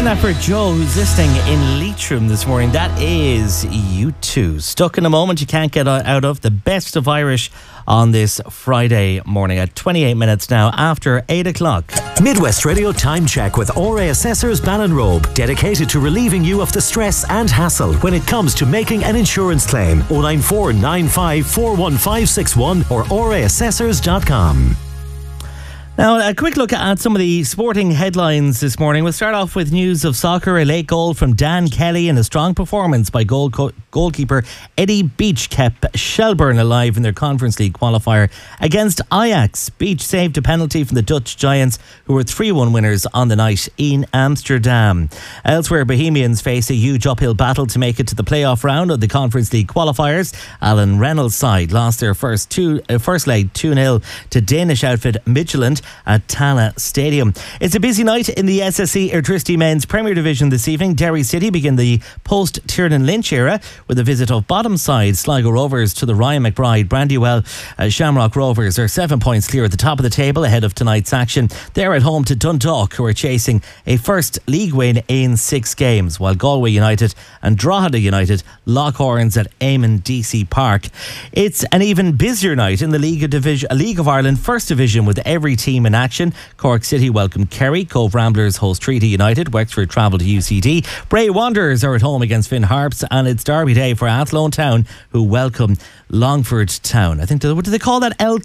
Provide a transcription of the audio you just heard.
that for Joe, who's listening in Leitrim this morning. That is U2. Stuck in a moment you can't get out of. The best of Irish on this Friday morning at 28 minutes now after 8 o'clock. Midwest Radio Time Check with RA Assessors Ballinrobe, dedicated to relieving you of the stress and hassle when it comes to making an insurance claim. 094 95 41561 or raassessors.com. Now, a quick look at some of the sporting headlines this morning. We'll start off with news of soccer. A late goal from Dan Kelly and a strong performance by goalkeeper Eddie Beach kept Shelburne alive in their Conference League qualifier against Ajax. Beach saved a penalty from the Dutch Giants, who were 3-1 winners on the night in Amsterdam. Elsewhere, Bohemians face a huge uphill battle to make it to the playoff round of the Conference League qualifiers. Alan Reynolds' side lost their first leg 2-0 to Danish outfit Midtjylland at Tala Stadium. It's a busy night in the SSE Airtricity Men's Premier Division this evening. Derry City begin the post-Tiernan Lynch era with a visit of bottom side Sligo Rovers to the Ryan McBride. Brandywell Shamrock Rovers are 7 points clear at the top of the table ahead of tonight's action. They're at home to Dundalk, who are chasing a first league win in 6 games, while Galway United and Drogheda United lock horns at Eamon DC Park. It's an even busier night in the League of Ireland First Division, with every team in action. Cork City welcome Kerry, Cove Ramblers host Treaty United, Wexford travel to UCD, Bray Wanderers are at home against Finn Harps, and it's Derby Day for Athlone Town, who welcome Longford Town. I think, what do they call that?